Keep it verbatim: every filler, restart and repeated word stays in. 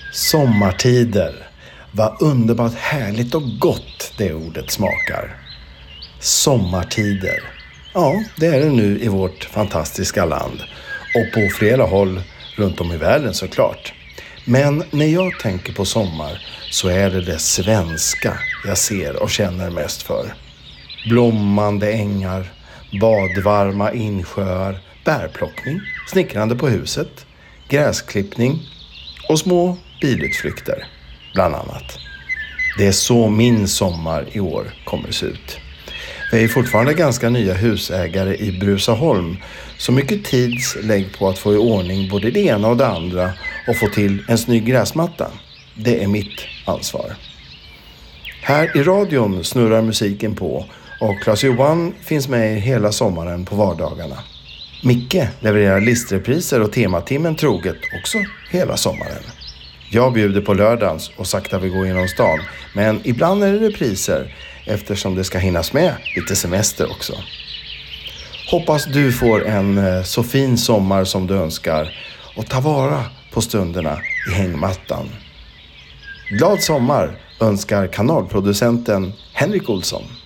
Sommartider. Vad underbart härligt och gott det ordet smakar. Sommartider. Ja, det är det nu i vårt fantastiska land. Och på flera håll runt om i världen såklart. Men när jag tänker på sommar så är det det svenska jag ser och känner mest för. Blommande ängar, badvarma insjöar, bärplockning, snickrande på huset, gräsklippning och små bilutflykter bland annat. Det är så min sommar i år kommer se ut. Vi är fortfarande ganska nya husägare i Bruzaholm, så mycket tid lägg på att få i ordning både det ena och det andra och få till en snygg gräsmatta. Det är mitt ansvar. Här i radion snurrar musiken på och Claes-Johan finns med hela sommaren på vardagarna. Micke levererar listrepriser och tematimmen troget också hela sommaren. Jag bjuder på lördagens och sakta vi går genom stan, men ibland är det repriser eftersom det ska hinnas med lite semester också. Hoppas du får en så fin sommar som du önskar och ta vara på stunderna i hängmattan. Glad sommar önskar kanalproducenten Henrik Olsson.